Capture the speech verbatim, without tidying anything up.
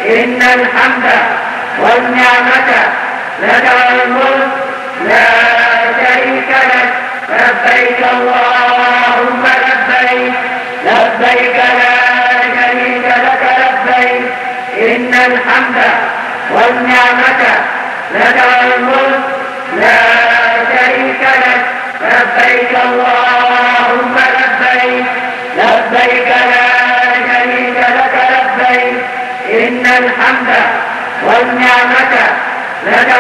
إن الحمد والنعمة لك والملك لا شريك لك. لبيك اللهم لبيك لبيك لا شريك لك لبيك. إن الحمد والنعمة لك والملك لا شريك لك. لبيك اللهم لبيك لبيك لا شريك لك لبيك. إن الحمد والنعمة لك